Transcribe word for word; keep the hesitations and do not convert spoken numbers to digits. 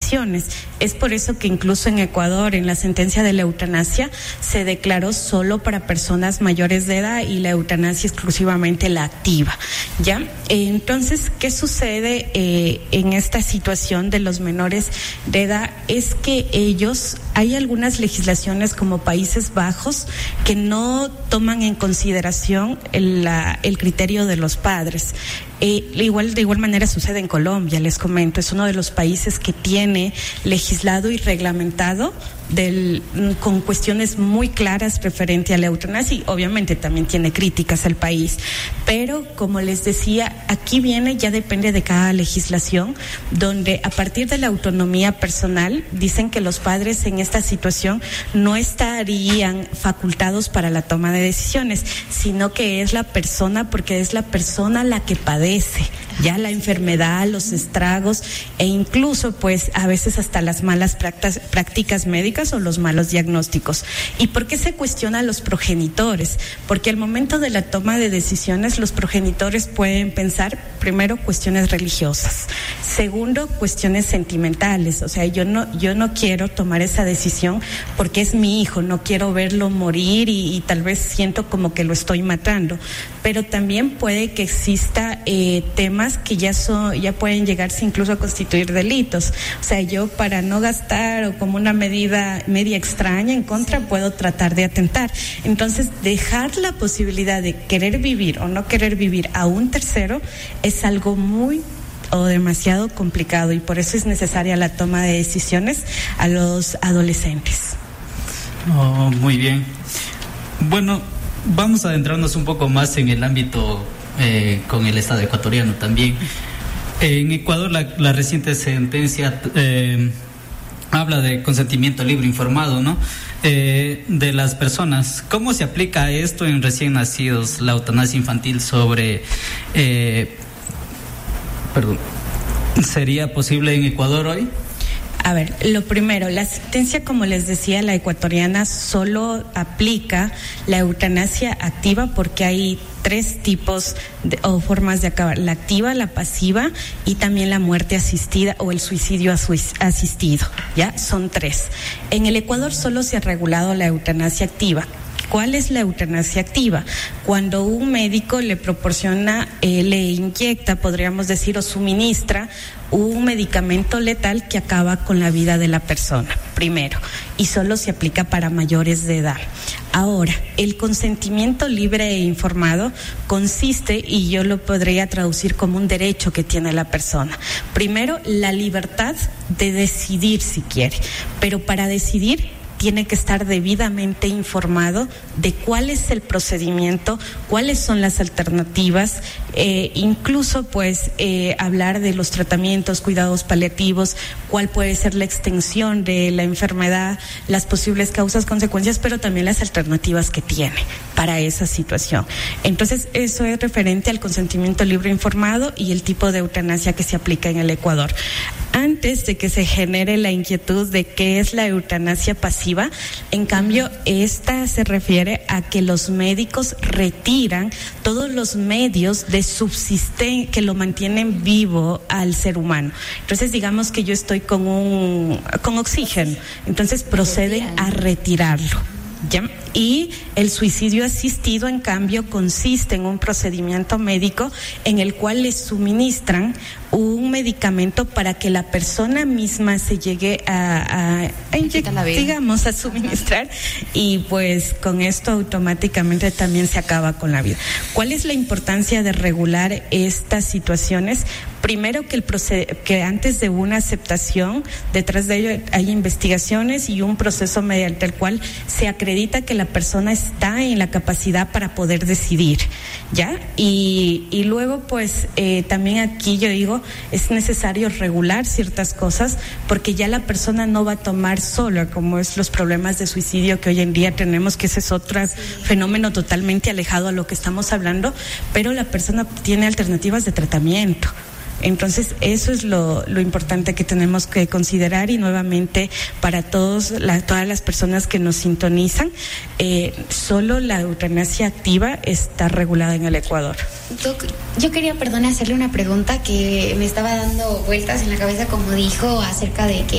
decisiones. Es por eso que incluso en Ecuador, en la sentencia de la eutanasia, se declaró solo para personas mayores de edad y la eutanasia exclusivamente la activa, ¿ya? Entonces, ¿qué sucede eh, en esta situación de los menores de edad? Es que ellos, hay algunas legislaciones como Países Bajos que no toman en consideración el, la, el criterio de los padres. Eh, igual, de igual manera sucede en Colombia, les comento, es uno de los países que tiene legislado y reglamentado del, con cuestiones muy claras referente a la eutanasia, y obviamente también tiene críticas al país, pero como les decía, aquí viene, ya depende de cada legislación, donde a partir de la autonomía personal dicen que los padres en esta situación no estarían facultados para la toma de decisiones, sino que es la persona, porque es la persona la que padece ya la enfermedad, los estragos e incluso pues a veces hasta las malas prácticas, prácticas médicas o los malos diagnósticos. ¿Y por qué se cuestiona a los progenitores? Porque al momento de la toma de decisiones los progenitores pueden pensar primero cuestiones religiosas, segundo cuestiones sentimentales, o sea, yo no yo no quiero tomar esa decisión porque es mi hijo, no quiero verlo morir y, y tal vez siento como que lo estoy matando, pero también puede que exista eh, temas que ya son, ya pueden llegarse incluso a constituir delitos. O sea, yo para no gastar o como una medida media extraña en contra puedo tratar de atentar. Entonces, dejar la posibilidad de querer vivir o no querer vivir a un tercero es algo muy o demasiado complicado y por eso es necesaria la toma de decisiones a los adolescentes. Oh, muy bien. Bueno, vamos a adentrarnos un poco más en el ámbito Eh, con el Estado ecuatoriano también. Eh, en Ecuador la, la reciente sentencia eh, habla de consentimiento libre informado, ¿no? Eh, de las personas. ¿Cómo se aplica esto en recién nacidos, la eutanasia infantil sobre... Eh, perdón, ¿sería posible en Ecuador hoy? A ver, lo primero, la sentencia, como les decía, la ecuatoriana solo aplica la eutanasia activa porque hay tres tipos de, o formas de acabar, la activa, la pasiva y también la muerte asistida o el suicidio asistido, ¿ya? Son tres. En el Ecuador solo se ha regulado la eutanasia activa. ¿Cuál es la eutanasia activa? Cuando un médico le proporciona, eh, le inyecta, podríamos decir, o suministra un medicamento letal que acaba con la vida de la persona, primero, y solo se aplica para mayores de edad. Ahora, el consentimiento libre e informado consiste, y yo lo podría traducir como un derecho que tiene la persona. Primero, la libertad de decidir si quiere, pero para decidir tiene que estar debidamente informado de cuál es el procedimiento, cuáles son las alternativas, eh, incluso pues eh, hablar de los tratamientos, cuidados paliativos, cuál puede ser la extensión de la enfermedad, las posibles causas, consecuencias, pero también las alternativas que tiene para esa situación. Entonces, eso es referente al consentimiento libre informado y el tipo de eutanasia que se aplica en el Ecuador. Antes de que se genere la inquietud de qué es la eutanasia pasiva, en cambio, esta se refiere a que los médicos retiran todos los medios de subsistencia que lo mantienen vivo al ser humano. Entonces, digamos que yo estoy con un con oxígeno, entonces proceden a retirarlo. ¿Ya? Y el suicidio asistido, en cambio, consiste en un procedimiento médico en el cual le suministran un medicamento para que la persona misma se llegue a, a, a inyectar, digamos, a suministrar, y pues con esto automáticamente también se acaba con la vida. ¿Cuál es la importancia de regular estas situaciones? Primero, que el proced- que antes de una aceptación, detrás de ello hay investigaciones y un proceso mediante el cual se acredita que la persona está en la capacidad para poder decidir, ¿ya? Y, y luego, pues, eh, también aquí yo digo, es necesario regular ciertas cosas porque ya la persona no va a tomar sola, como es los problemas de suicidio que hoy en día tenemos, que ese es otro sí. fenómeno totalmente alejado a lo que estamos hablando, pero la persona tiene alternativas de tratamiento. Entonces, eso es lo, lo importante que tenemos que considerar, y nuevamente para todos la, todas las personas que nos sintonizan, eh, solo la eutanasia activa está regulada en el Ecuador. Doc, yo quería, perdón, hacerle una pregunta que me estaba dando vueltas en la cabeza, como dijo, acerca de que